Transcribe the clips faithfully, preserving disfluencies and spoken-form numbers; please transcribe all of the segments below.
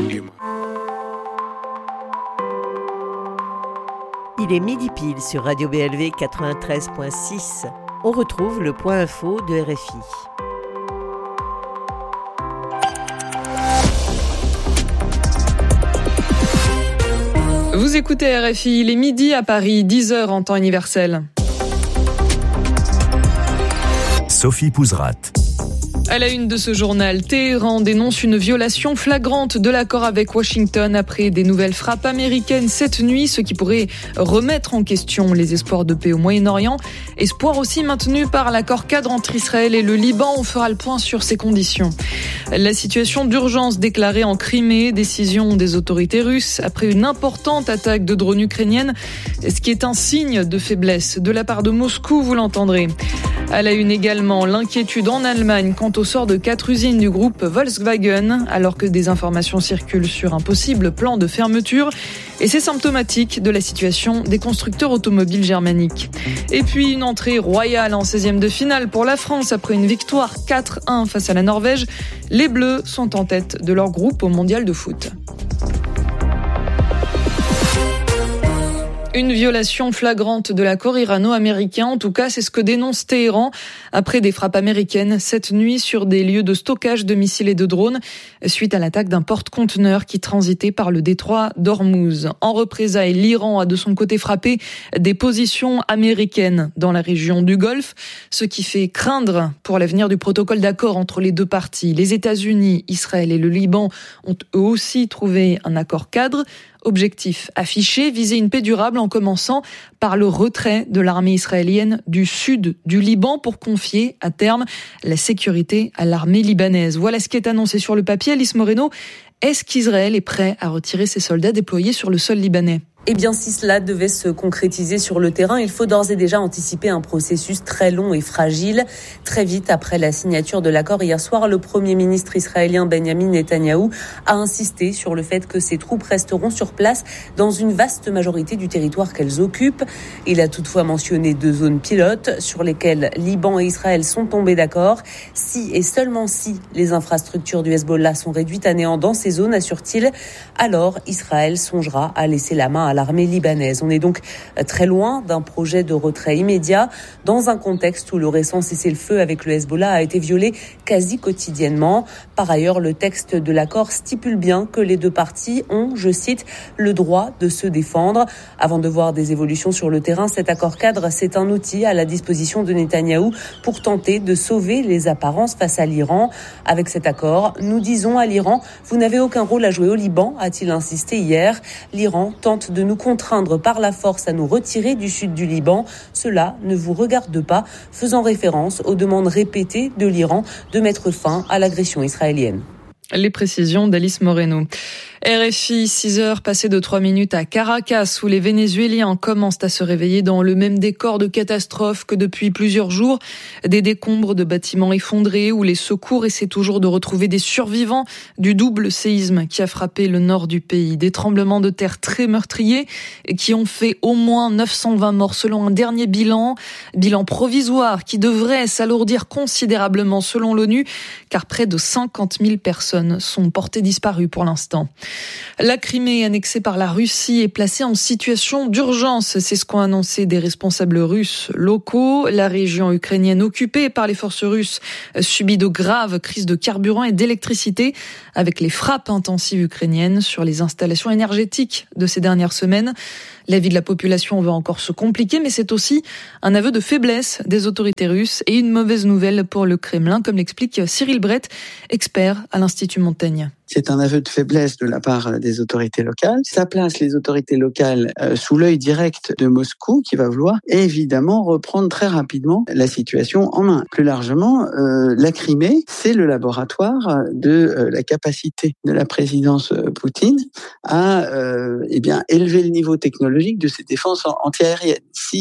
Il est midi pile sur Radio B L V quatre-vingt-treize virgule six. On retrouve le point info de R F I. Vous écoutez R F I, il est midi à Paris, dix heures en temps universel. Sophie Pouzrat. À la une de ce journal, Téhéran dénonce une violation flagrante de l'accord avec Washington après des nouvelles frappes américaines cette nuit, ce qui pourrait remettre en question les espoirs de paix au Moyen-Orient. Espoir aussi maintenu par l'accord cadre entre Israël et le Liban. On fera le point sur ces conditions. La situation d'urgence déclarée en Crimée, décision des autorités russes après une importante attaque de drones ukrainiennes, ce qui est un signe de faiblesse de la part de Moscou, vous l'entendrez. À la une également, l'inquiétude en Allemagne quant au sort de quatre usines du groupe Volkswagen, alors que des informations circulent sur un possible plan de fermeture. Et c'est symptomatique de la situation des constructeurs automobiles germaniques. Et puis une entrée royale en seizième de finale pour la France après une victoire quatre un face à la Norvège. Les Bleus sont en tête de leur groupe au mondial de foot. Une violation flagrante de l'accord irano-américain. En tout cas, c'est ce que dénonce Téhéran après des frappes américaines cette nuit sur des lieux de stockage de missiles et de drones suite à l'attaque d'un porte-conteneur qui transitait par le détroit d'Ormuz. En représailles, l'Iran a de son côté frappé des positions américaines dans la région du Golfe, ce qui fait craindre pour l'avenir du protocole d'accord entre les deux parties. Les États-Unis, Israël et le Liban ont eux aussi trouvé un accord cadre. Objectif affiché, viser une paix durable en commençant par le retrait de l'armée israélienne du sud du Liban pour confier à terme la sécurité à l'armée libanaise. Voilà ce qui est annoncé sur le papier. Alice Moreno, est-ce qu'Israël est prêt à retirer ses soldats déployés sur le sol libanais ? Eh bien, si cela devait se concrétiser sur le terrain, il faut d'ores et déjà anticiper un processus très long et fragile. Très vite après la signature de l'accord hier soir, le Premier ministre israélien Benjamin Netanyahou a insisté sur le fait que ses troupes resteront sur place dans une vaste majorité du territoire qu'elles occupent. Il a toutefois mentionné deux zones pilotes sur lesquelles Liban et Israël sont tombés d'accord. Si et seulement si les infrastructures du Hezbollah sont réduites à néant dans ces zones, assure-t-il, alors Israël songera à laisser la main à l'armée libanaise. On est donc très loin d'un projet de retrait immédiat dans un contexte où le récent cessez-le-feu avec le Hezbollah a été violé quasi quotidiennement. Par ailleurs, le texte de l'accord stipule bien que les deux parties ont, je cite, le droit de se défendre. Avant de voir des évolutions sur le terrain, cet accord cadre, c'est un outil à la disposition de Netanyahou pour tenter de sauver les apparences face à l'Iran. Avec cet accord, nous disons à l'Iran, vous n'avez aucun rôle à jouer au Liban, a-t-il insisté hier. L'Iran tente de nous contraindre par la force à nous retirer du sud du Liban. Cela ne vous regarde pas, faisant référence aux demandes répétées de l'Iran de mettre fin à l'agression israélienne. Les précisions d'Alice Moreno. R F I, six heures passées de trois minutes à Caracas, où les Vénézuéliens commencent à se réveiller dans le même décor de catastrophe que depuis plusieurs jours. Des décombres de bâtiments effondrés, où les secours essaient toujours de retrouver des survivants du double séisme qui a frappé le nord du pays. Des tremblements de terre très meurtriers qui ont fait au moins neuf cent vingt morts selon un dernier bilan. Bilan provisoire qui devrait s'alourdir considérablement selon l'ONU, car près de cinquante mille personnes sont portées disparues pour l'instant. La Crimée, annexée par la Russie, est placée en situation d'urgence. C'est ce qu'ont annoncé des responsables russes locaux. La région ukrainienne occupée par les forces russes subit de graves crises de carburant et d'électricité avec les frappes intensives ukrainiennes sur les installations énergétiques de ces dernières semaines. La vie de la population va encore se compliquer, mais c'est aussi un aveu de faiblesse des autorités russes et une mauvaise nouvelle pour le Kremlin, comme l'explique Cyril Brett, expert à l'Institut Montaigne. C'est un aveu de faiblesse de la part des autorités locales. Ça place les autorités locales euh, sous l'œil direct de Moscou, qui va vouloir évidemment reprendre très rapidement la situation en main. Plus largement, euh, la Crimée, c'est le laboratoire de euh, la capacité de la présidence Poutine à euh, eh bien élever le niveau technologique de ses défenses antiaériennes. Si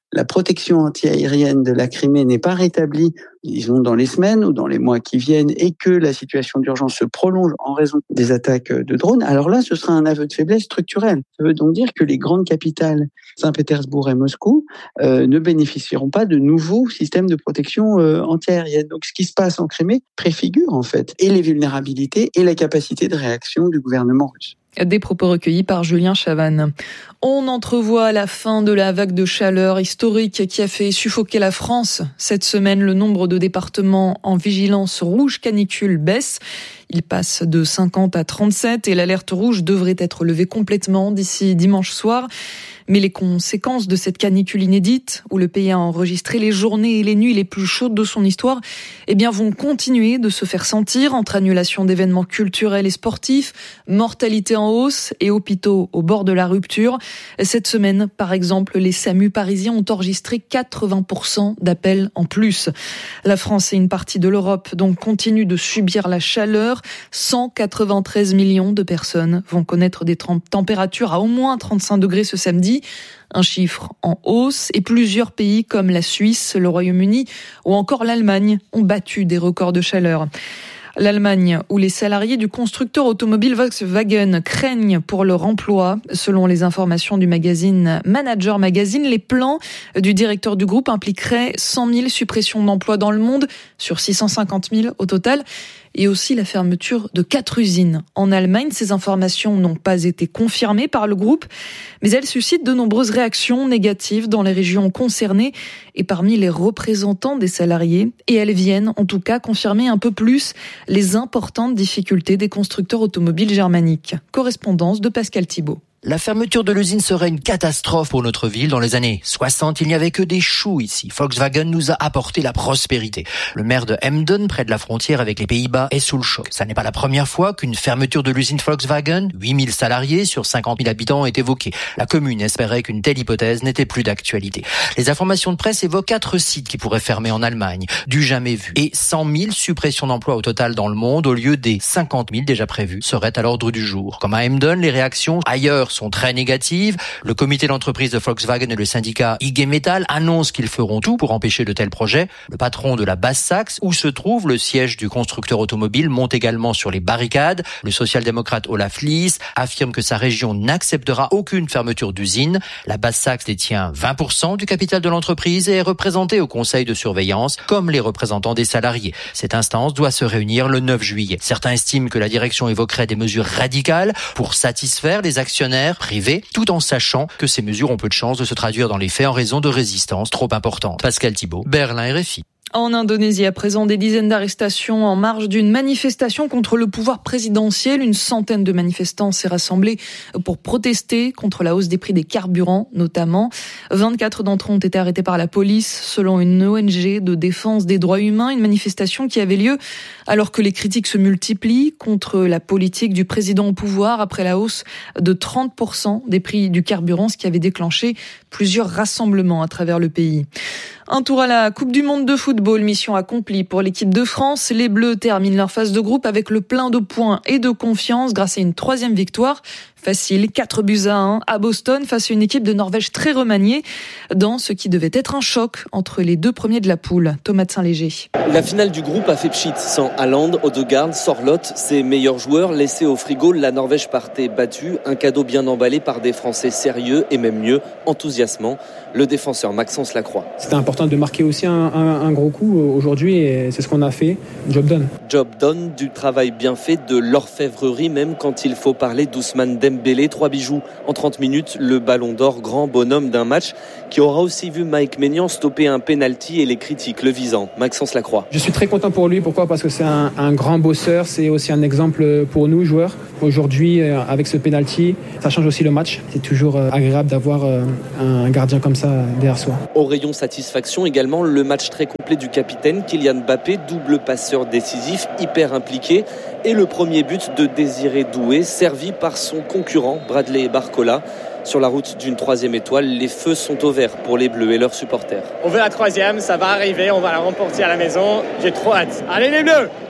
la protection anti-aérienne de la Crimée n'est pas rétablie, disons dans les semaines ou dans les mois qui viennent, et que la situation d'urgence se prolonge en raison des attaques de drones, alors là, ce sera un aveu de faiblesse structurelle. Ça veut donc dire que les grandes capitales, Saint-Pétersbourg et Moscou, euh, ne bénéficieront pas de nouveaux systèmes de protection euh, anti-aérienne. Donc ce qui se passe en Crimée préfigure en fait et les vulnérabilités et la capacité de réaction du gouvernement russe. Des propos recueillis par Julien Chavannes. On entrevoit la fin de la vague de chaleur historique qui a fait suffoquer la France. Cette semaine, le nombre de départements en vigilance rouge canicule baisse. Il passe de cinquante à trente-sept et l'alerte rouge devrait être levée complètement d'ici dimanche soir. Mais les conséquences de cette canicule inédite, où le pays a enregistré les journées et les nuits les plus chaudes de son histoire, eh bien, vont continuer de se faire sentir entre annulation d'événements culturels et sportifs, mortalité en hausse et hôpitaux au bord de la rupture. Cette semaine, par exemple, les SAMU parisiens ont enregistré quatre-vingts pour cent d'appels en plus. La France et une partie de l'Europe donc continuent de subir la chaleur. cent quatre-vingt-treize millions de personnes vont connaître des températures à au moins trente-cinq degrés ce samedi. Un chiffre en hausse, et plusieurs pays comme la Suisse, le Royaume-Uni ou encore l'Allemagne ont battu des records de chaleur. L'Allemagne, où les salariés du constructeur automobile Volkswagen craignent pour leur emploi. Selon les informations du magazine Manager Magazine, les plans du directeur du groupe impliqueraient cent mille suppressions d'emplois dans le monde, sur six cent cinquante mille au total, et aussi la fermeture de quatre usines. En Allemagne, ces informations n'ont pas été confirmées par le groupe, mais elles suscitent de nombreuses réactions négatives dans les régions concernées et parmi les représentants des salariés. Et elles viennent en tout cas confirmer un peu plus les importantes difficultés des constructeurs automobiles germaniques. Correspondance de Pascal Thibault. La fermeture de l'usine serait une catastrophe pour notre ville. Dans les années soixante, il n'y avait que des choux ici. Volkswagen nous a apporté la prospérité. Le maire de Emden, près de la frontière avec les Pays-Bas, est sous le choc. Ça n'est pas la première fois qu'une fermeture de l'usine Volkswagen, huit mille salariés sur cinquante mille habitants, est évoquée. La commune espérait qu'une telle hypothèse n'était plus d'actualité. Les informations de presse évoquent quatre sites qui pourraient fermer en Allemagne, du jamais vu. Et cent mille suppressions d'emplois au total dans le monde, au lieu des cinquante mille déjà prévues, seraient à l'ordre du jour. Comme à Emden, les réactions ailleurs sont très négatives. Le comité d'entreprise de Volkswagen et le syndicat I G Metall annoncent qu'ils feront tout pour empêcher de tels projets. Le patron de la Basse-Saxe, où se trouve le siège du constructeur automobile, monte également sur les barricades. Le social-démocrate Olaf Lies affirme que sa région n'acceptera aucune fermeture d'usine. La Basse-Saxe détient vingt pour cent du capital de l'entreprise et est représentée au conseil de surveillance, comme les représentants des salariés. Cette instance doit se réunir le neuf juillet. Certains estiment que la direction évoquerait des mesures radicales pour satisfaire les actionnaires privés, tout en sachant que ces mesures ont peu de chances de se traduire dans les faits en raison de résistance trop importante. Pascal Thibault, Berlin R F I. En Indonésie, à présent, des dizaines d'arrestations en marge d'une manifestation contre le pouvoir présidentiel. Une centaine de manifestants s'est rassemblée pour protester contre la hausse des prix des carburants, notamment. vingt-quatre d'entre eux ont été arrêtés par la police, selon une O N G de défense des droits humains. Une manifestation qui avait lieu alors que les critiques se multiplient contre la politique du président au pouvoir après la hausse de trente pour cent des prix du carburant, ce qui avait déclenché plusieurs rassemblements à travers le pays. Un tour à la Coupe du Monde de football, mission accomplie pour l'équipe de France. Les Bleus terminent leur phase de groupe avec le plein de points et de confiance grâce à une troisième victoire. Facile, quatre buts à un à Boston face à une équipe de Norvège très remaniée dans ce qui devait être un choc entre les deux premiers de la poule. Thomas de Saint-Léger. La finale du groupe a fait pchit sans Haaland, Odegaard, Sorloth, ses meilleurs joueurs laissés au frigo. La Norvège partait battue, un cadeau bien emballé par des Français sérieux et même mieux, enthousiasmants. Le défenseur Maxence Lacroix. C'était important de marquer aussi un, un, un gros coup aujourd'hui et c'est ce qu'on a fait. Job done. Job done, du travail bien fait, de l'orfèvrerie même quand il faut parler d'Ousmane Dembélé. Trois bijoux en trente minutes, le ballon d'or, grand bonhomme d'un match qui aura aussi vu Mike Maignan stopper un penalty et les critiques le visant. Maxence Lacroix. Je suis très content pour lui. Pourquoi ? Parce que c'est un, un grand bosseur. C'est aussi un exemple pour nous joueurs. Aujourd'hui, avec ce penalty, ça change aussi le match. C'est toujours agréable d'avoir un gardien comme ça derrière soi. Au rayon satisfaction également, le match très complet du capitaine Kylian Mbappé, double passeur décisif, hyper impliqué, et le premier but de Désiré Doué, servi par son concurrent Bradley Barcola. Sur la route d'une troisième étoile, les feux sont au vert pour les Bleus et leurs supporters. On veut la troisième, ça va arriver, on va la remporter à la maison. J'ai trop hâte. Allez les Bleus!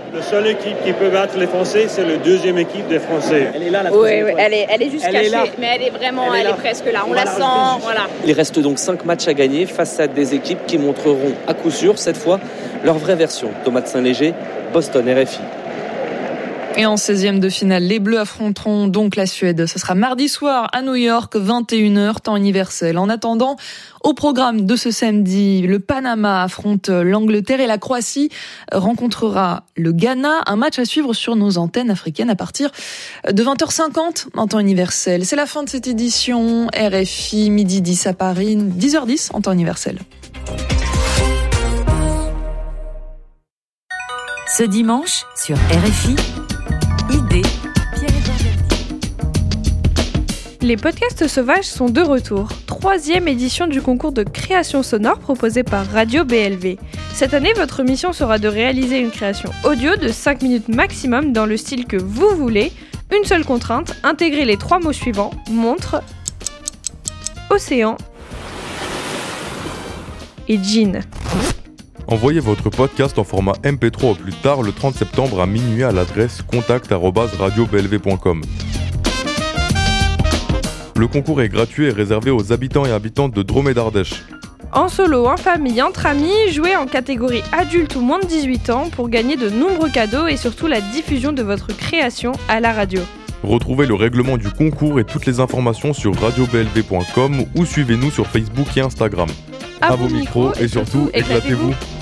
La seule équipe qui peut battre les Français, c'est la deuxième équipe des Français. Elle est là, la Oui, oui, elle est, elle est juste elle cachée, est là. mais elle est vraiment, elle est, elle est, est presque là. On, On la, la sent, voilà. Il reste donc cinq matchs à gagner face à des équipes qui montreront à coup sûr, cette fois, leur vraie version. Thomas de Saint-Léger, Boston, R F I. Et en seizième de finale, les Bleus affronteront donc la Suède. Ce sera mardi soir à New York, vingt et une heures, temps universel. En attendant, au programme de ce samedi, le Panama affronte l'Angleterre et la Croatie rencontrera le Ghana. Un match à suivre sur nos antennes africaines à partir de vingt heures cinquante en temps universel. C'est la fin de cette édition. R F I, midi dix à Paris, dix heures dix en temps universel. Ce dimanche, sur R F I, Idée, Pierre-Edouard Delty. Les podcasts sauvages sont de retour. Troisième édition du concours de création sonore proposé par Radio B L V. Cette année, votre mission sera de réaliser une création audio de cinq minutes maximum dans le style que vous voulez. Une seule contrainte, intégrer les trois mots suivants, montre, océan et jean. Envoyez votre podcast en format M P trois au plus tard le trente septembre à minuit à l'adresse contact arobase radio b l v point com. Le concours est gratuit et réservé aux habitants et habitantes de Drôme et d'Ardèche. En solo, en famille, entre amis, jouez en catégorie adulte ou moins de dix-huit ans pour gagner de nombreux cadeaux et surtout la diffusion de votre création à la radio. Retrouvez le règlement du concours et toutes les informations sur radio b l v point com ou suivez-nous sur Facebook et Instagram. À, à vos micros et surtout, éclatez-vous.